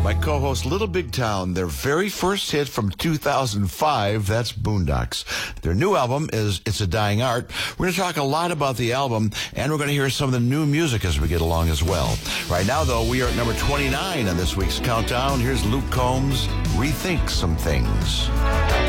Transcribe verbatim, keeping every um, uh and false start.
my co-host Little Big Town, their very first hit from two thousand five, that's Boondocks. Their new album is It's a Dying Art. We're going to talk a lot about the album, and we're going to hear some of the new music as we get along as well. Right now, though, we are at number twenty-nine on this week's countdown. Here's Luke Combs, Rethink Some Things.